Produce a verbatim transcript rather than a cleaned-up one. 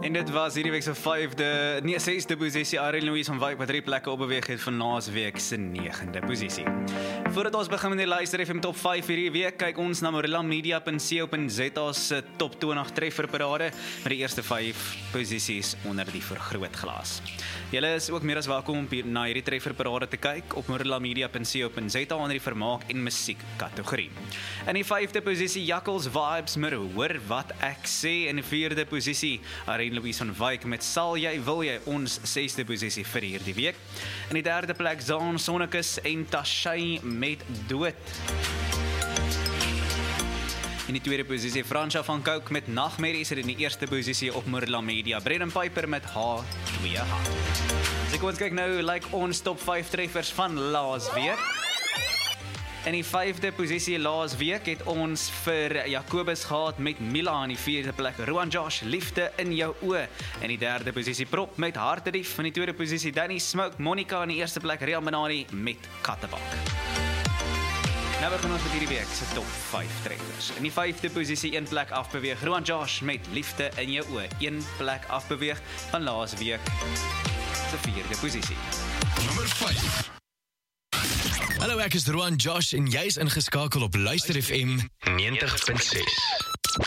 En dit was hierdie week se vyfde, nee, sesde posisie. Ariel Louise van Wyk wat drie plekke opbeweeg het van laas week se negende posisie. Voordat ons begin met die Luister F M top vyf hierdie week, kyk ons na morila media punt co punt za se top twintig trefferparade met die eerste vyf posisies onder die vergrootglas. Julle is ook meer as welkom om na hierdie trefferparade te kyk op morila media punt co punt za onder die vermaak en musiek kategorie. In die vyfde posisie Jakkals Vibes met Hoor Wat Ek Sê. In die vierde posisie Ariel Louise van Wyk met Sal Jy Wil Jy, ons sesde posisie vir hierdie week. In die derde plek Zaan Sonnekus en Tashay met Dood. In die tweede posisie Fransja van Coke met Nagmerries, en in die eerste posisie op Morila Media Brendan Piper met H twee H. So kom ons kyk nou, like ons top vyf treffers van laas week. In die vyfde posisie laas week het ons vir Jacobus gehad met Mila. In die vierde plek Roan Josh, Liefde in Jou Oë. In die derde posisie Prop met Hartedief. In die tweede posisie Danny Smoke, Monica. In die eerste plek Real Benani met Kattebak. Nou begin ons met hierdie week se top vyf treffers. In die vyfde posisie een plek afbeweeg Roan Josh met Liefde in Jou Oë. Een plek afbeweeg van laas week se vierde posisie. Nommer vyf. Hallo, ek is Roan Josh en jy is ingeskakel op Luister F M negentig punt ses.